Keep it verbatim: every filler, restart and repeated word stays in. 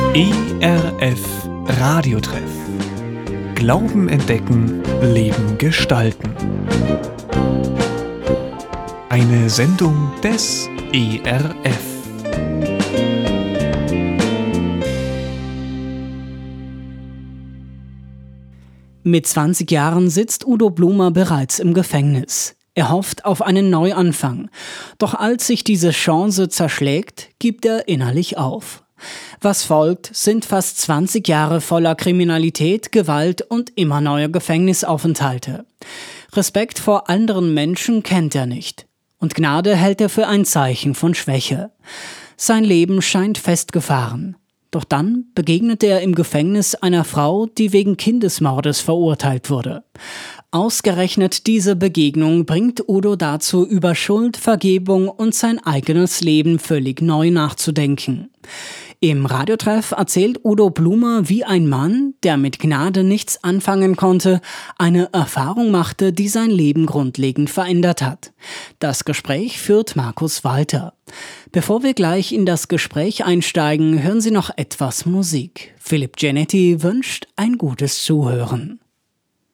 E R F Radiotreff. Glauben entdecken, Leben gestalten. Eine Sendung des E R F. Mit zwanzig Jahren sitzt Udo Blumer bereits im Gefängnis. Er hofft auf einen Neuanfang. Doch als sich diese Chance zerschlägt, gibt er innerlich auf. Was folgt, sind fast zwanzig Jahre voller Kriminalität, Gewalt und immer neue Gefängnisaufenthalte. Respekt vor anderen Menschen kennt er nicht. Und Gnade hält er für ein Zeichen von Schwäche. Sein Leben scheint festgefahren. Doch dann begegnet er im Gefängnis einer Frau, die wegen Kindesmordes verurteilt wurde. Ausgerechnet diese Begegnung bringt Udo dazu, über Schuld, Vergebung und sein eigenes Leben völlig neu nachzudenken. Im Radiotreff erzählt Udo Blumer, wie ein Mann, der mit Gnade nichts anfangen konnte, eine Erfahrung machte, die sein Leben grundlegend verändert hat. Das Gespräch führt Markus Walter. Bevor wir gleich in das Gespräch einsteigen, hören Sie noch etwas Musik. Philipp Genetti wünscht ein gutes Zuhören.